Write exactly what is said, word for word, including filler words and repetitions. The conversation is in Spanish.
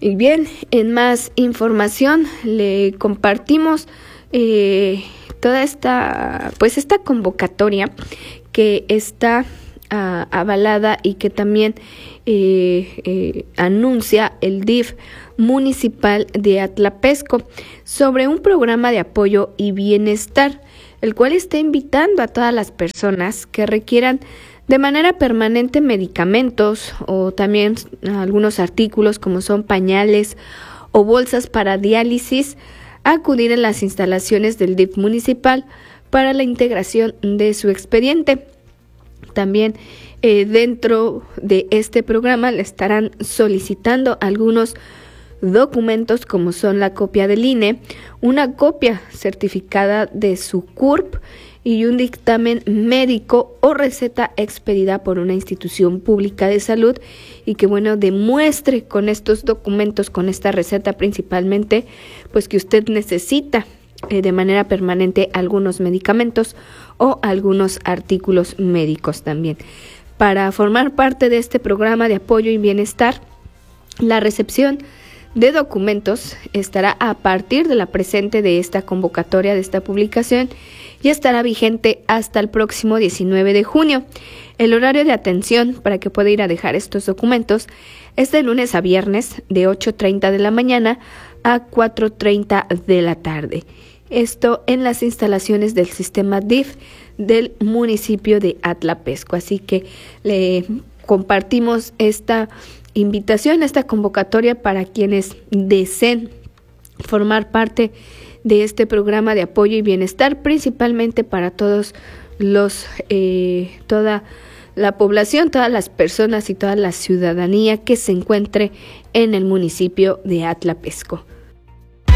Y bien, en más información le compartimos eh, toda esta, pues esta convocatoria que está uh, avalada y que también eh, eh, anuncia el D I F municipal de Atlapezco sobre un programa de apoyo y bienestar, el cual está invitando a todas las personas que requieran de manera permanente medicamentos o también algunos artículos como son pañales o bolsas para diálisis a acudir a las instalaciones del D I F municipal para la integración de su expediente. También eh, dentro de este programa le estarán solicitando algunos documentos como son la copia del I N E, una copia certificada de su C U R P y un dictamen médico o receta expedida por una institución pública de salud y que bueno demuestre con estos documentos, con esta receta principalmente, pues que usted necesita eh, de manera permanente algunos medicamentos o algunos artículos médicos también. Para formar parte de este programa de apoyo y bienestar, la recepción de documentos estará a partir de la presente de esta convocatoria, de esta publicación, y estará vigente hasta el próximo diecinueve de junio. El horario de atención para que pueda ir a dejar estos documentos es de lunes a viernes de ocho treinta de la mañana a cuatro treinta de la tarde. Esto en las instalaciones del sistema D I F del municipio de Atlapezco. Así que le compartimos esta invitación, esta convocatoria para quienes deseen formar parte de este programa de apoyo y bienestar, principalmente para todos los, eh, toda la población, todas las personas y toda la ciudadanía que se encuentre en el municipio de Atlapezco.